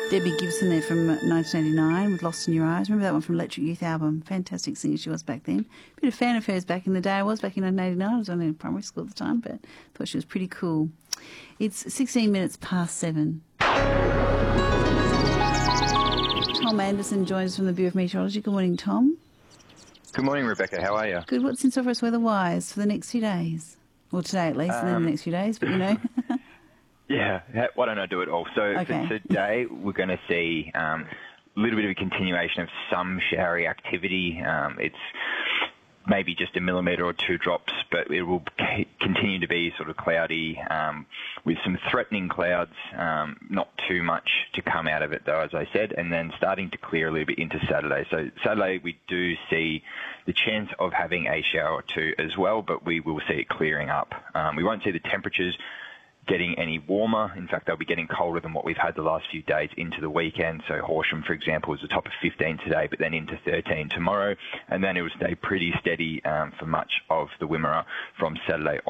Debbie Gibson there from 1989 with Lost in Your Eyes. Remember that one from Electric Youth album? Fantastic singer she was back then. Bit of fan of hers back in the day. I was back in 1989. I was only in primary school at the time, but thought she was pretty cool. It's 16 minutes past 7. Tom Anderson joins us from the Bureau of Meteorology. Good morning, Tom. Good morning, Rebecca. How are you? Good. What's in store for us weather-wise for the next few days? Well, today at least, and then the next few days, but you know. Yeah, why don't I do it all? So For today, we're going to see a little bit of a continuation of some showery activity. It's maybe just a millimetre or two drops, but it will continue to be sort of cloudy with some threatening clouds, not too much to come out of it though, as I said, and then starting to clear a little bit into Saturday. So Saturday we do see the chance of having a shower or two as well, but we will see it clearing up. We won't see the temperatures getting any warmer. In fact, they'll be getting colder than what we've had the last few days into the weekend. So Horsham, for example, is the top of 15 today, but then into 13 tomorrow. And then it will stay pretty steady for much of the Wimmera from Saturday